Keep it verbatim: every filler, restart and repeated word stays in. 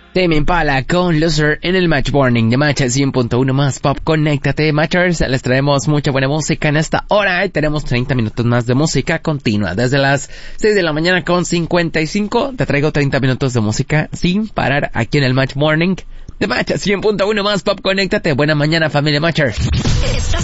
Tame Impala con Loser en el Match Morning de Match cien punto uno más Pop. Conéctate, Matchers. Les traemos mucha buena música en esta hora y tenemos treinta minutos más de música continua. Desde las seis de la mañana con cincuenta y cinco te traigo treinta minutos de música sin parar aquí en el Match Morning de Match cien punto uno más Pop. Conéctate. Buena mañana, familia Matchers.